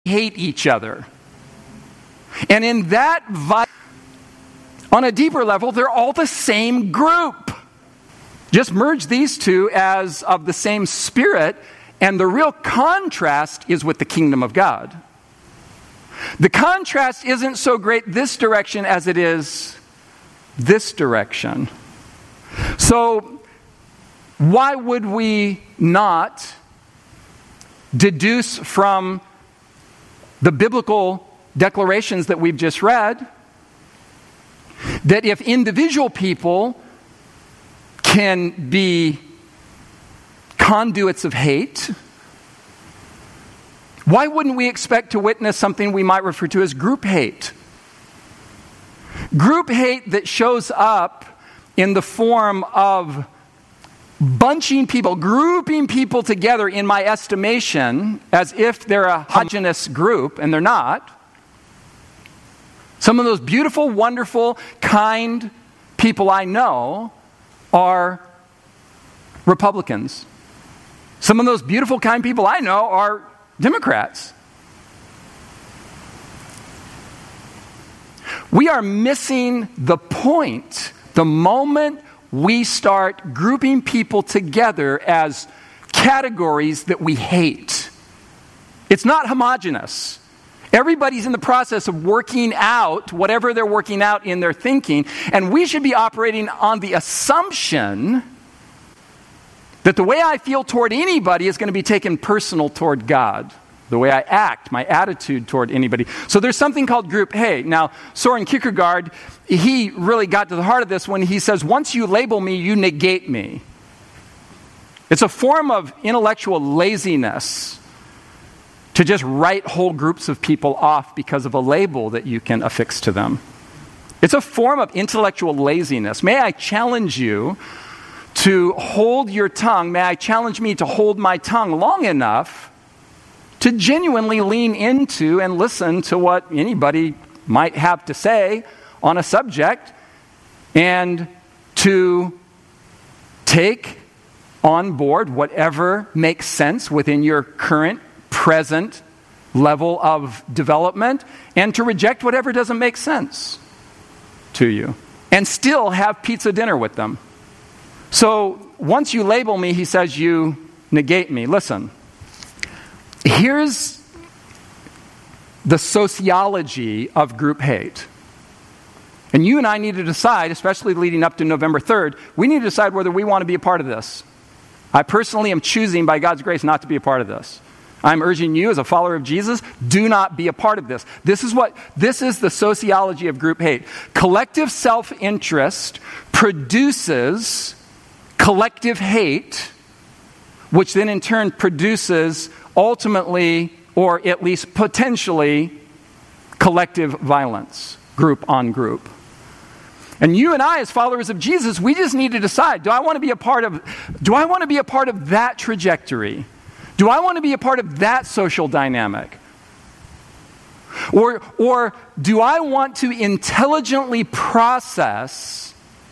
hate each other. And in that on a deeper level, they're all the same group. Just merge these two as of the same spirit, and the real contrast is with the kingdom of God. The contrast isn't so great this direction as it is this direction. So, why would we not deduce from the biblical declarations that we've just read that if individual people can be conduits of hate, why wouldn't we expect to witness something we might refer to as group hate? Group hate that shows up in the form of bunching people, grouping people together, in my estimation, as if they're a homogeneous group, and they're not. Some of those beautiful, wonderful, kind people I know are Republicans. Some of those beautiful, kind people I know are Democrats. We are missing the point the moment we start grouping people together as categories that we hate. It's not homogeneous. Everybody's in the process of working out whatever they're working out in their thinking, and we should be operating on the assumption that the way I feel toward anybody is going to be taken personal toward God. The way I act, my attitude toward anybody. So there's something called group hate. Now, Soren Kierkegaard, he really got to the heart of this when he says, once you label me, you negate me. It's a form of intellectual laziness to just write whole groups of people off because of a label that you can affix to them. It's a form of intellectual laziness. May I challenge you to hold your tongue. May I challenge me to hold my tongue long enough to genuinely lean into and listen to what anybody might have to say on a subject, and to take on board whatever makes sense within your current, present level of development, and to reject whatever doesn't make sense to you, and still have pizza dinner with them. So once you label me, he says, you negate me. Listen. Here's the sociology of group hate. And you and I need to decide, especially leading up to November 3rd, we need to decide whether we want to be a part of this. I personally am choosing, by God's grace, not to be a part of this. I'm urging you, as a follower of Jesus, do not be a part of this. This is the sociology of group hate. Collective self-interest produces collective hate, which then in turn produces ultimately, or at least potentially, collective violence, group on group. And you and I, as followers of Jesus, we just need to decide, do I want to be a part of that trajectory? Do I want to be a part of that social dynamic? Or do I want to intelligently process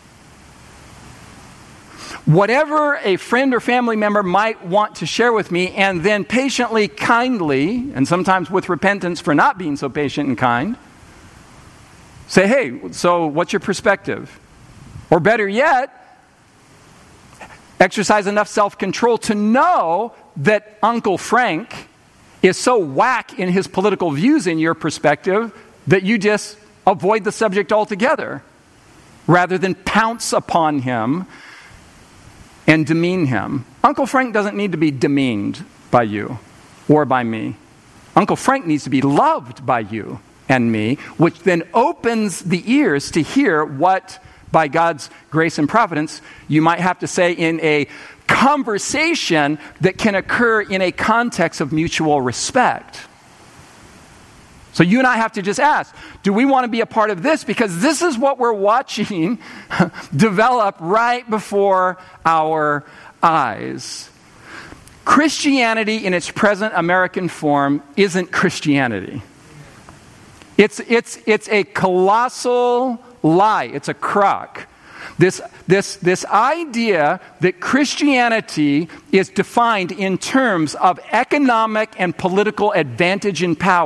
whatever a friend or family member might want to share with me, and then patiently, kindly, and sometimes with repentance for not being so patient and kind, say, hey, so what's your perspective? Or better yet, exercise enough self-control to know that Uncle Frank is so whack in his political views in your perspective that you just avoid the subject altogether, rather than pounce upon him and demean him. Uncle Frank doesn't need to be demeaned by you or by me. Uncle Frank needs to be loved by you and me, which then opens the ears to hear what, by God's grace and providence, you might have to say in a conversation that can occur in a context of mutual respect. So you and I have to just ask, do we want to be a part of this? Because this is what we're watching develop right before our eyes. Christianity in its present American form isn't Christianity. It's a colossal lie. It's a crock. This idea that Christianity is defined in terms of economic and political advantage and power